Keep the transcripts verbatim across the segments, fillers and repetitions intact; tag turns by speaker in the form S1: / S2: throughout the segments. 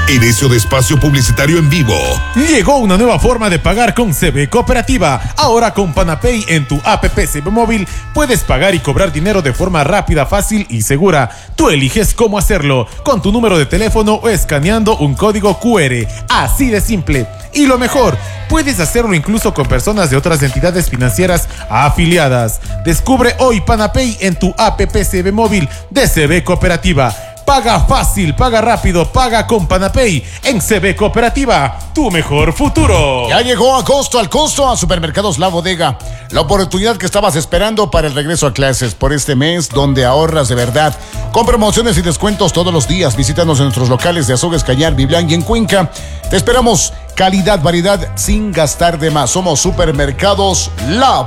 S1: Inicio de espacio publicitario en vivo.
S2: Llegó una nueva forma de pagar con C B Cooperativa. Ahora con Panapay en tu app C B Móvil puedes pagar y cobrar dinero de forma rápida, fácil y segura. Tú eliges cómo hacerlo, con tu número de teléfono o escaneando un código Q R. Así de simple. Y lo mejor, puedes hacerlo incluso con personas de otras entidades financieras afiliadas. Descubre hoy Panapay en tu app C B Móvil de C B Cooperativa. Paga fácil, paga rápido, paga con Panapay en C B Cooperativa, tu mejor futuro.
S3: Ya llegó a costo al costo a Supermercados La Bodega. La oportunidad que estabas esperando para el regreso a clases por este mes, donde ahorras de verdad. Con promociones y descuentos todos los días. Visítanos en nuestros locales de Azogues, Cañar, Biblán y en Cuenca. Te esperamos. Calidad, variedad, sin gastar de más. Somos Supermercados La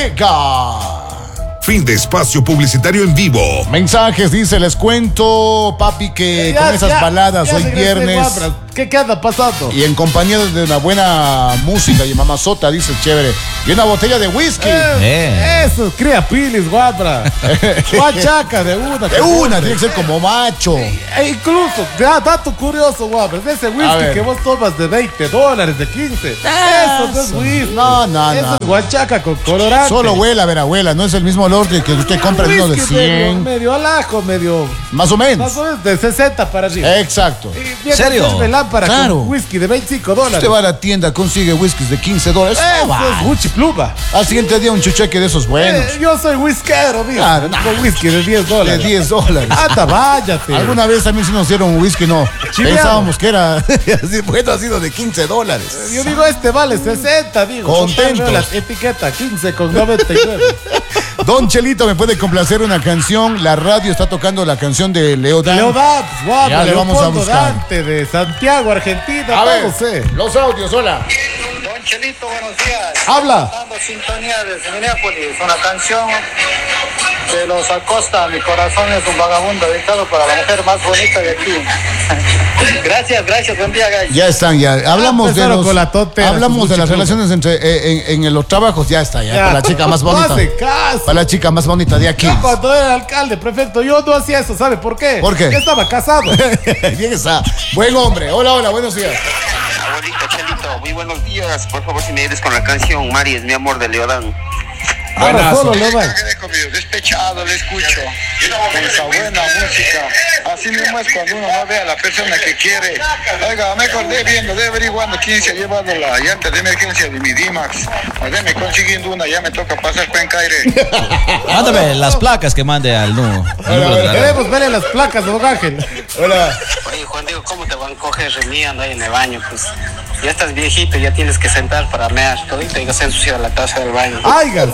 S3: Bodega.
S1: Fin de espacio publicitario en vivo.
S3: Mensajes, dice, les cuento, papi, que
S2: Ya,
S3: con esas
S2: ya,
S3: baladas
S2: ya
S3: hoy
S2: regresé,
S3: viernes
S2: Guabra. ¿Qué, ¿Qué anda pasando?
S3: y en compañía de una buena música y mamazota, dice chévere, y una botella de whisky.
S2: Eh,
S4: Eh.
S2: Eso, cría pilis, guabra. Guachaca de una.
S3: De una, tiene que ser como macho.
S2: E incluso, ya, dato curioso, guabra, de ese
S3: A
S2: whisky
S3: ver.
S2: que vos tomas de veinte dólares, de quince. Eso no es whisky.
S3: No, no,
S2: Eso
S3: no.
S2: es guachaca con colorante.
S3: Solo huele a ver, abuela, no es el mismo olor de que usted compra de uno de
S2: Whisky medio,
S3: cien,
S2: medio al ajo, medio.
S3: más o menos.
S2: Más o menos de sesenta para arriba.
S3: Exacto.
S2: Y viene
S4: ¿Serio?
S2: el lámpara
S3: Claro.
S2: con whisky de veinticinco dólares.
S3: Usted va a la tienda, consigue whiskies de quince dólares.
S2: Eso
S3: no
S2: es
S3: va.
S2: Gucci Pluma.
S3: Al siguiente día un chucheque de esos buenos.
S2: Eh, yo soy whiskero, mijo.
S3: Claro, no.
S2: Con whisky de diez
S3: De
S2: dólares.
S3: diez dólares.
S2: Anda, váyate.
S3: Alguna vez también se nos dieron un whisky, no.
S2: Chileano.
S3: Pensábamos que era así, bueno, ha sido de quince dólares.
S2: Yo digo, este vale sesenta, digo.
S3: Contentos.
S2: Compré la etiqueta quince con noventa y nueve.
S3: Don Chelito, ¿me puede complacer una canción? La radio está tocando la canción de Leo Dan.
S2: Leo Dance, guapo.
S3: Ya le vamos a
S2: Leopoldo
S3: buscar.
S2: Dante de Santiago, Argentina.
S3: A ver,
S2: no sé.
S3: los audios, hola.
S5: Don Chelito, buenos días.
S2: Habla.
S5: Dando sintonía desde Minneapolis, una canción de los Acosta, Mi corazón es un vagabundo, dedicado para la mujer más bonita de aquí. Gracias, gracias, buen día, guys.
S3: Ya están, ya. Hablamos de
S2: empezaron
S3: los,
S2: con la tontera,
S3: hablamos
S2: sus
S3: de las
S2: muchachos.
S3: relaciones entre eh, en, en los trabajos, ya está, ya.
S2: Ya.
S3: Para la chica más
S2: No
S3: bonita.
S2: hace caso.
S3: Para la chica más bonita de aquí.
S2: Yo cuando era alcalde, prefecto, yo no hacía eso, ¿sabe por qué?
S3: ¿Por qué?
S2: Yo estaba casado.
S3: Bien está. Buen hombre. Hola, hola, buenos días.
S6: Abuelita Chelito, muy buenos días. Por favor, si me ayudes con la canción Mari es mi amor de Leodán.
S2: Ahora
S3: Buenazo.
S2: solo le va.
S5: Medio despechado, le escucho con esa buena música. Así mismo es cuando uno no ve a la persona que quiere. Oiga, me acordé viendo, de averiguando quién se ha llevado la llanta de emergencia de mi D-Max. Me consiguiendo una, ya me toca pasar Pencaire.
S4: Mándame las placas que mande al nu. al número de la-
S2: Queremos verle las placas de Don Ángel.
S3: Hola.
S6: Oye, Juan Diego, ¿cómo te van a coger remiando ahí en el baño? Pues ya estás viejito, ya tienes que sentar para mear. Todito y se ensucia la taza del baño.
S2: Aigas.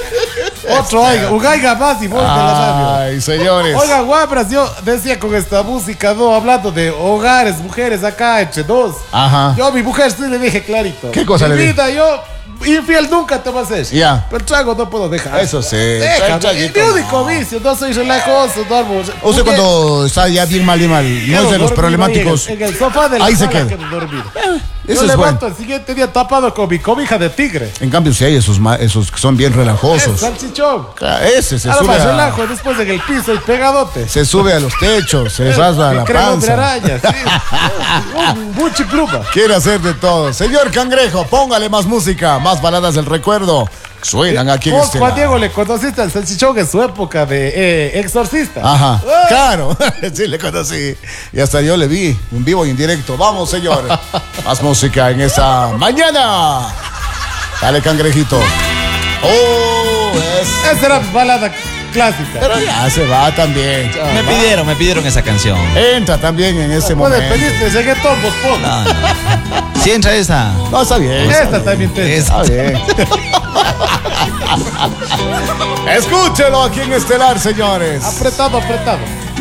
S2: Otro aiga. Un aiga más y voz de la radio.
S3: Ay, señores.
S2: Oiga, guapras, yo decía con esta música, no, hablando de hogares, mujeres acá, entre dos.
S3: Ajá.
S2: Yo a mi mujer sí le dije clarito.
S3: ¿Qué cosa
S2: Mi
S3: le dije?
S2: vida, yo infiel nunca te voy a hacer.
S3: Ya.
S2: Pero el trago no puedo dejar.
S3: Eso sí.
S2: Déjame.
S3: Trae traguito,
S2: Mi único vicio, no soy relajoso, no armo.
S3: Usted cuando está ya bien mal y mal, no es de los problemáticos.
S2: En el sofá de la
S3: Ahí se
S2: sala
S3: queda.
S2: quedo dormido.
S3: Eso
S2: Yo
S3: es
S2: levanto
S3: bueno.
S2: el siguiente día tapado con mi cobija de tigre.
S3: En cambio, si hay esos, ma- esos que son bien
S2: Es
S3: relajosos.
S2: salchichón.
S3: Ah, Ese se
S2: Ahora
S3: sube
S2: más
S3: a,
S2: relajo después en el piso y pegadote.
S3: se sube a los techos, se rasga
S2: Mi
S3: la
S2: crema hombre
S3: panza.
S2: araña, sí. Un buchi pluma.
S3: Quiere hacer de todo. Señor Cangrejo, póngale más música, más baladas del recuerdo. Suenan aquí en
S2: Vos,
S3: este
S2: Juan
S3: lado.
S2: Diego, le conociste al salchichón en su época de eh, exorcista.
S3: Ajá,
S2: Ah,
S3: claro, sí le conocí. Y hasta yo le vi, en vivo y en directo. Vamos, señor. Más música en esta mañana. Dale, Cangrejito. Oh, es...
S2: Esa era balada clásica.
S3: Pero ya se va también.
S4: Me pidieron, me pidieron esa canción.
S3: Entra también en ese
S2: Puede
S3: momento.
S2: pedirte reggaetón, vos pon.
S4: No, no. Si entra esa.
S3: No, está bien.
S2: Esta también te.
S4: Es-
S3: Está bien. Escúchelo aquí en Estelar, señores.
S2: Apretado, apretado.